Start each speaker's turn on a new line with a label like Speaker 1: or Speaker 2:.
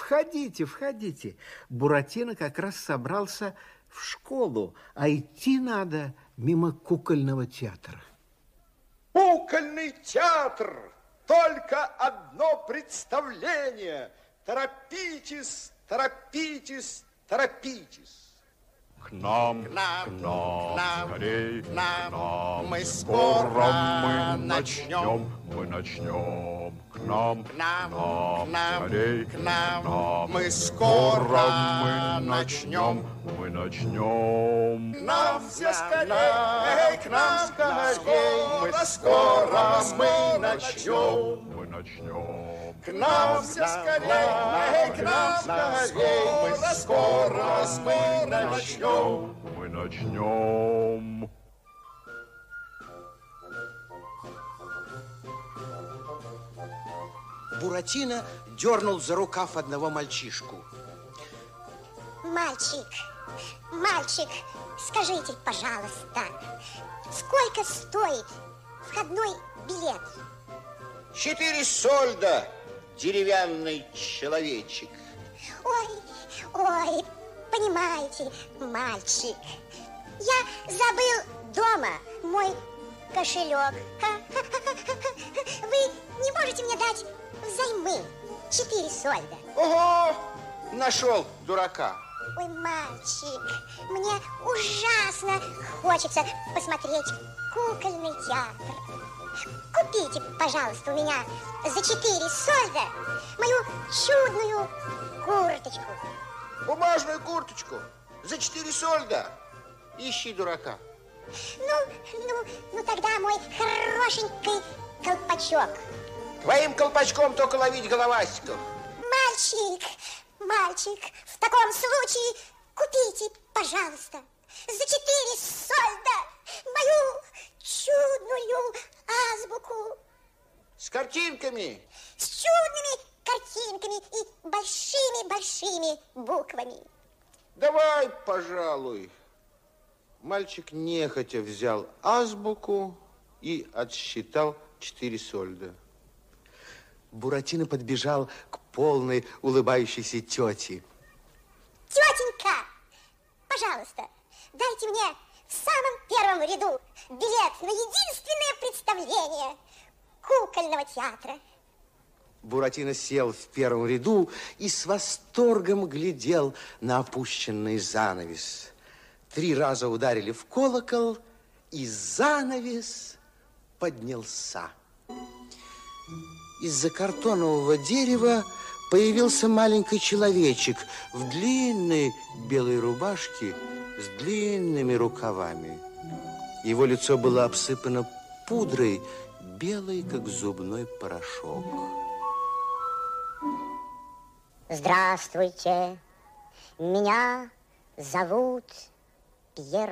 Speaker 1: Входите, входите. Буратино как раз собрался в школу, а идти надо мимо кукольного театра.
Speaker 2: Кукольный театр! Только одно представление. Торопитесь, торопитесь, торопитесь.
Speaker 3: К нам, скорей, к нам, мы скоро начнем, к нам, скорей, к нам, мы скоро начнем, к нам все скорей, к нам скорей, мы скоро начнем, к нам все скорей, к нам скорей, мы скоро начнем.
Speaker 4: Буратино дернул за рукав одного мальчишку.
Speaker 5: Мальчик, скажите, пожалуйста, сколько стоит входной билет?
Speaker 2: 4 сольда, деревянный человечек.
Speaker 5: Ой, понимаете, мальчик, я забыл дома мой кошелек. Вы не можете мне дать взаймы 4 сольда?
Speaker 2: Ого, нашел дурака.
Speaker 5: Ой, мальчик, мне ужасно хочется посмотреть кукольный театр. Купите, пожалуйста, у меня за 4 сольда мою чудную курточку.
Speaker 2: Бумажную курточку за 4 сольда. Ищи дурака.
Speaker 5: Ну, тогда мой хорошенький колпачок.
Speaker 2: Твоим колпачком только ловить головастиков.
Speaker 5: Мальчик, в таком случае купите, пожалуйста, за 4 сольда мою чудную азбуку.
Speaker 2: С картинками?
Speaker 5: С чудными картинками и большими-большими буквами.
Speaker 2: Давай, пожалуй. Мальчик нехотя взял азбуку и отсчитал 4 сольда.
Speaker 4: Буратино подбежал к полной улыбающейся тете.
Speaker 5: Тетенька, пожалуйста, дайте мне в самом первом ряду билет на единственное представление кукольного театра.
Speaker 4: Буратино сел в первом ряду и с восторгом глядел на опущенный занавес. 3 раза ударили в колокол, и занавес поднялся. Из-за картонового дерева появился маленький человечек в длинной белой рубашке с длинными рукавами. Его лицо было обсыпано пудрой, белой, как зубной порошок.
Speaker 5: Здравствуйте, меня зовут Пьер